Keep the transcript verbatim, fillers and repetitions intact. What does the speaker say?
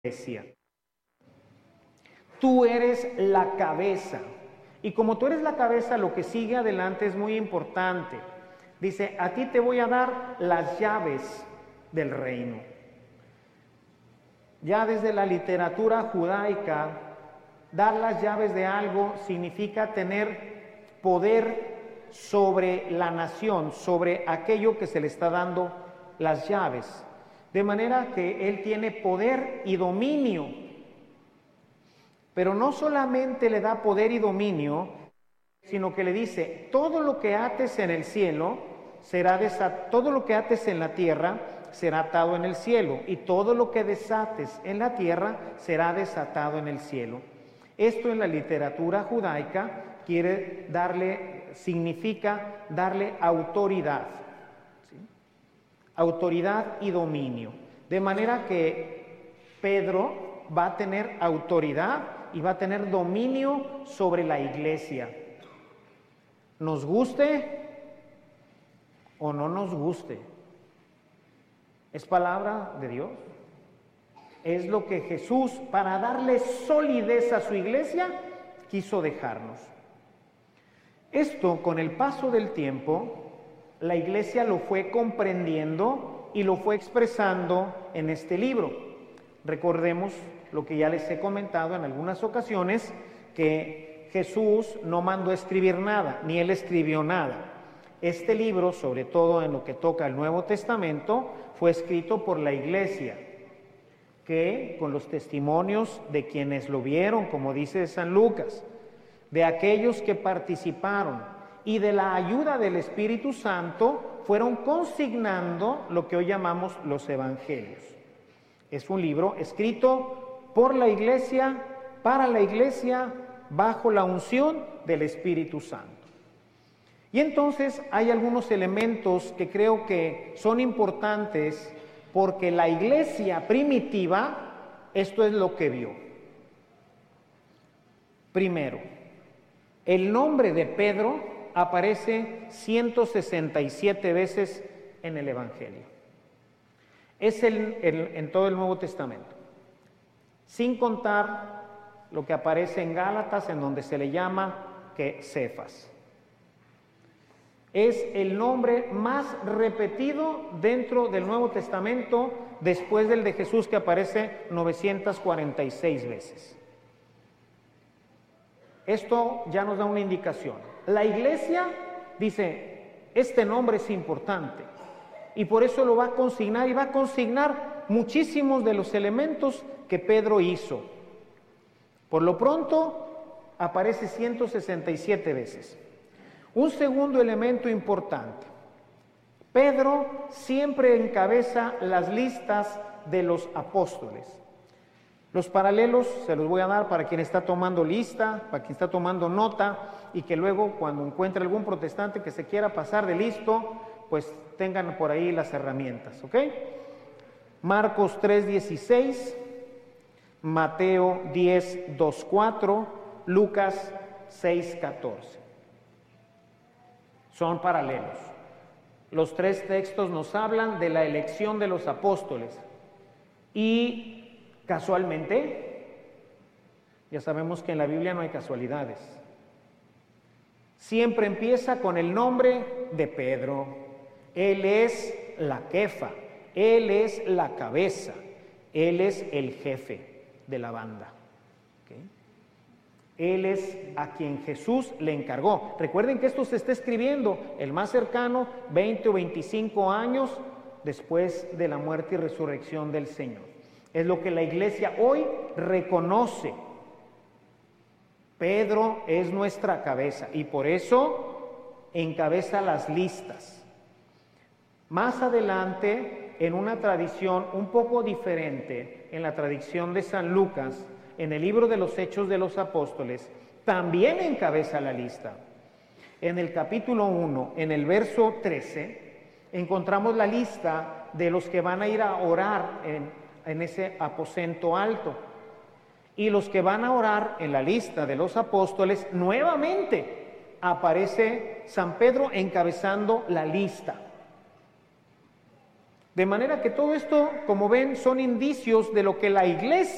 iglesia. Tú eres la cabeza. Y como tú eres la cabeza, lo que sigue adelante es muy importante. Dice, a ti te voy a dar las llaves del reino. Ya desde la literatura judaica, dar las llaves de algo significa tener poder sobre la nación, sobre aquello que se le está dando las llaves. De manera que él tiene poder y dominio. Pero no solamente le da poder y dominio, sino que le dice, todo lo que ates en el cielo será desatado, todo lo que ates en la tierra será atado en el cielo, y todo lo que desates en la tierra será desatado en el cielo. Esto en la literatura judaica quiere darle, significa darle autoridad, ¿sí? Autoridad y dominio. De manera que Pedro va a tener autoridad y va a tener dominio sobre la iglesia. Nos guste o no nos guste. Es palabra de Dios. Es lo que Jesús, para darle solidez a su iglesia, quiso dejarnos. Esto, con el paso del tiempo, la iglesia lo fue comprendiendo y lo fue expresando en este libro. Recordemos lo que ya les he comentado en algunas ocasiones, que Jesús no mandó escribir nada, ni él escribió nada. Este libro, sobre todo en lo que toca al Nuevo Testamento, fue escrito por la iglesia, que con los testimonios de quienes lo vieron, como dice San Lucas, de aquellos que participaron y de la ayuda del Espíritu Santo, fueron consignando lo que hoy llamamos los evangelios. Es un libro escrito por la iglesia, para la iglesia, bajo la unción del Espíritu Santo. Y entonces hay algunos elementos que creo que son importantes, porque la iglesia primitiva, esto es lo que vio. Primero, el nombre de Pedro aparece ciento sesenta y siete veces en el Evangelio. Es el, el, en todo el Nuevo Testamento. Sin contar lo que aparece en Gálatas, en donde se le llama que Cefas. Es el nombre más repetido dentro del Nuevo Testamento, después del de Jesús, que aparece novecientas cuarenta y seis veces. Esto ya nos da una indicación. La iglesia dice, este nombre es importante, y por eso lo va a consignar, y va a consignar muchísimos de los elementos que Pedro hizo. Por lo pronto, aparece ciento sesenta y siete veces. Un segundo elemento importante. Pedro siempre encabeza las listas de los apóstoles. Los paralelos se los voy a dar para quien está tomando lista, para quien está tomando nota, y que luego, cuando encuentre algún protestante que se quiera pasar de listo, pues tengan por ahí las herramientas, ¿ok? Marcos tres dieciséis, Mateo diez dos cuatro, Lucas seis catorce. Son paralelos. Los tres textos nos hablan de la elección de los apóstoles. Y casualmente, ya sabemos que en la Biblia no hay casualidades. Siempre empieza con el nombre de Pedro. Él es la Kefa, él es la cabeza, él es el jefe de la banda. ¿Okay? Él es a quien Jesús le encargó. Recuerden que esto se está escribiendo, el más cercano, veinte o veinticinco años después de la muerte y resurrección del Señor. Es lo que la iglesia hoy reconoce. Pedro es nuestra cabeza y por eso encabeza las listas. Más adelante, en una tradición un poco diferente, en la tradición de San Lucas, en el libro de los Hechos de los Apóstoles, también encabeza la lista. En el capítulo uno, en el verso trece, encontramos la lista de los que van a ir a orar en, en ese aposento alto. Y los que van a orar en la lista de los apóstoles, nuevamente aparece San Pedro encabezando la lista. De manera que todo esto, como ven, son indicios de lo que la iglesia